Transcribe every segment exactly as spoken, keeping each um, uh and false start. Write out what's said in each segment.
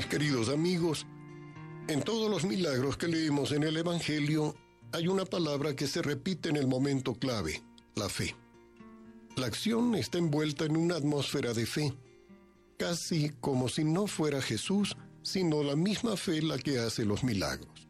Queridos amigos, en todos los milagros que leemos en el Evangelio, hay una palabra que se repite en el momento clave, la fe. La acción está envuelta en una atmósfera de fe, casi como si no fuera Jesús, sino la misma fe la que hace los milagros.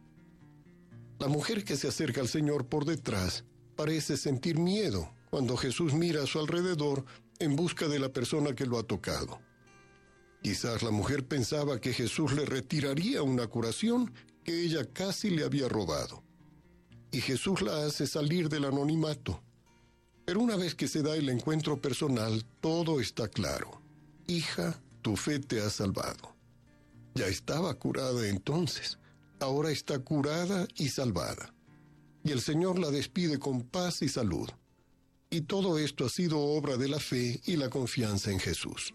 La mujer que se acerca al Señor por detrás parece sentir miedo cuando Jesús mira a su alrededor en busca de la persona que lo ha tocado. Quizás la mujer pensaba que Jesús le retiraría una curación que ella casi le había robado. Y Jesús la hace salir del anonimato. Pero una vez que se da el encuentro personal, todo está claro. Hija, tu fe te ha salvado. Ya estaba curada entonces, ahora está curada y salvada. Y el Señor la despide con paz y salud. Y todo esto ha sido obra de la fe y la confianza en Jesús.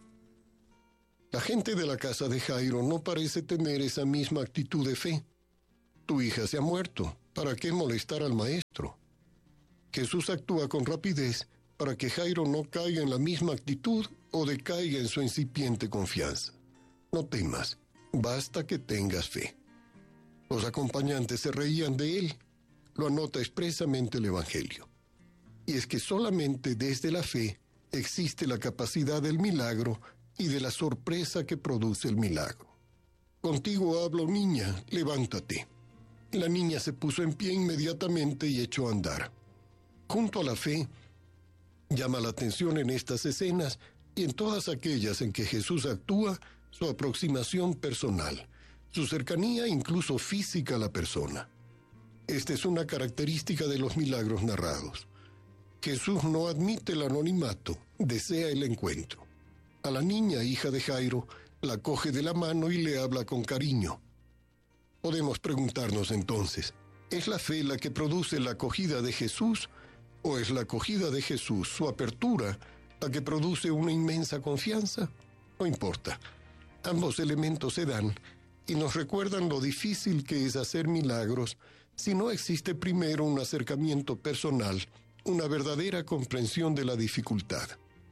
La gente de la casa de Jairo no parece tener esa misma actitud de fe. Tu hija se ha muerto, ¿para qué molestar al maestro? Jesús actúa con rapidez para que Jairo no caiga en la misma actitud o decaiga en su incipiente confianza. No temas, basta que tengas fe. Los acompañantes se reían de él, lo anota expresamente el Evangelio. Y es que solamente desde la fe existe la capacidad del milagro y de la sorpresa que produce el milagro. Contigo hablo, niña, levántate. La niña se puso en pie inmediatamente y echó a andar. Junto a la fe, llama la atención en estas escenas y en todas aquellas en que Jesús actúa, su aproximación personal, su cercanía incluso física a la persona. Esta es una característica de los milagros narrados. Jesús no admite el anonimato, desea el encuentro. A la niña, hija de Jairo, la coge de la mano y le habla con cariño. Podemos preguntarnos entonces, ¿es la fe la que produce la acogida de Jesús o es la acogida de Jesús, su apertura, la que produce una inmensa confianza? No importa. Ambos elementos se dan y nos recuerdan lo difícil que es hacer milagros si no existe primero un acercamiento personal, una verdadera comprensión de la dificultad.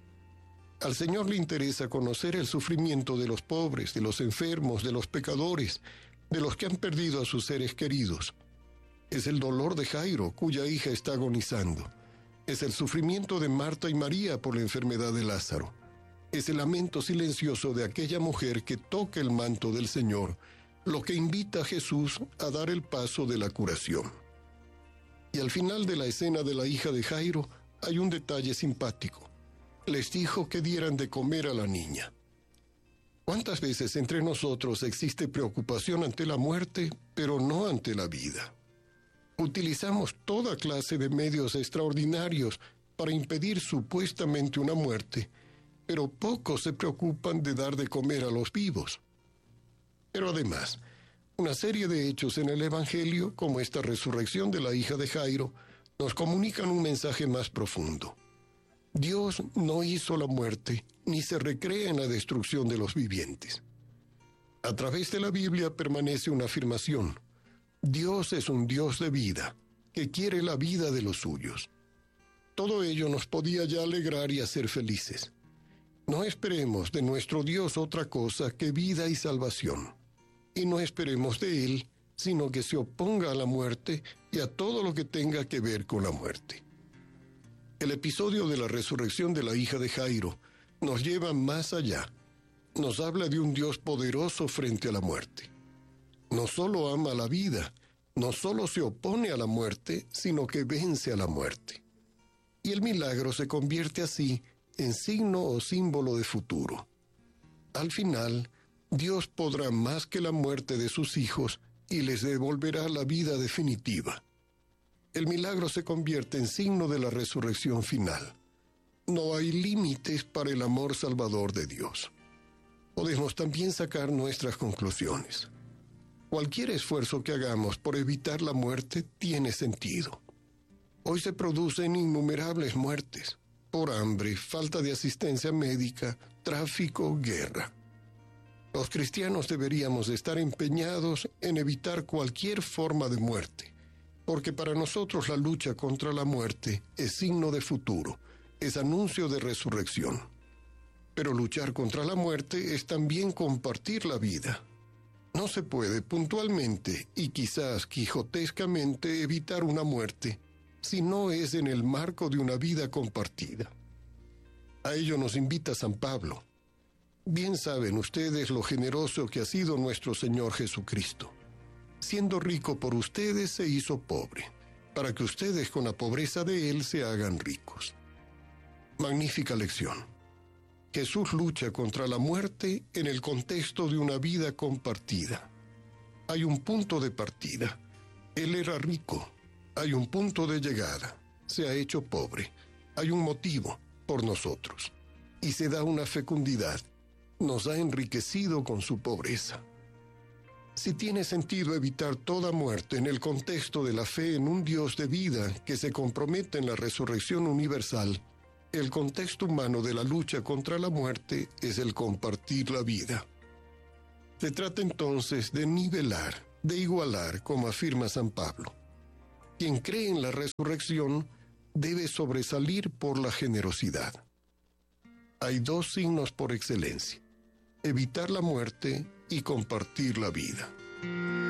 Al Señor le interesa conocer el sufrimiento de los pobres, de los enfermos, de los pecadores, de los que han perdido a sus seres queridos. Es el dolor de Jairo, cuya hija está agonizando. Es el sufrimiento de Marta y María por la enfermedad de Lázaro. Es el lamento silencioso de aquella mujer que toca el manto del Señor, lo que invita a Jesús a dar el paso de la curación. Y al final de la escena de la hija de Jairo hay un detalle simpático. Les dijo que dieran de comer a la niña. ¿Cuántas veces entre nosotros existe preocupación ante la muerte, pero no ante la vida? Utilizamos toda clase de medios extraordinarios para impedir supuestamente una muerte, pero pocos se preocupan de dar de comer a los vivos. Pero además, una serie de hechos en el Evangelio, como esta resurrección de la hija de Jairo, nos comunican un mensaje más profundo. Dios no hizo la muerte, ni se recrea en la destrucción de los vivientes. A través de la Biblia permanece una afirmación. Dios es un Dios de vida, que quiere la vida de los suyos. Todo ello nos podía ya alegrar y hacer felices. No esperemos de nuestro Dios otra cosa que vida y salvación. Y no esperemos de Él, sino que se oponga a la muerte y a todo lo que tenga que ver con la muerte. El episodio de la resurrección de la hija de Jairo nos lleva más allá. Nos habla de un Dios poderoso frente a la muerte. No solo ama la vida, no solo se opone a la muerte, sino que vence a la muerte. Y el milagro se convierte así en signo o símbolo de futuro. Al final, Dios podrá más que la muerte de sus hijos y les devolverá la vida definitiva. El milagro se convierte en signo de la resurrección final. No hay límites para el amor salvador de Dios. Podemos también sacar nuestras conclusiones. Cualquier esfuerzo que hagamos por evitar la muerte tiene sentido. Hoy se producen innumerables muertes, por hambre, falta de asistencia médica, tráfico, guerra. Los cristianos deberíamos estar empeñados en evitar cualquier forma de muerte, porque para nosotros la lucha contra la muerte es signo de futuro, es anuncio de resurrección. Pero luchar contra la muerte es también compartir la vida. No se puede puntualmente y quizás quijotescamente evitar una muerte si no es en el marco de una vida compartida. A ello nos invita San Pablo. Bien saben ustedes lo generoso que ha sido nuestro Señor Jesucristo. Siendo rico por ustedes se hizo pobre, para que ustedes con la pobreza de Él se hagan ricos. Magnífica lección. Jesús lucha contra la muerte en el contexto de una vida compartida. Hay un punto de partida. Él era rico. Hay un punto de llegada. Se ha hecho pobre. Hay un motivo por nosotros. Y se da una fecundidad. Nos ha enriquecido con su pobreza. Si tiene sentido evitar toda muerte en el contexto de la fe en un Dios de vida que se compromete en la resurrección universal, el contexto humano de la lucha contra la muerte es el compartir la vida. Se trata entonces de nivelar, de igualar, como afirma San Pablo. Quien cree en la resurrección debe sobresalir por la generosidad. Hay dos signos por excelencia: evitar la muerte y compartir la vida.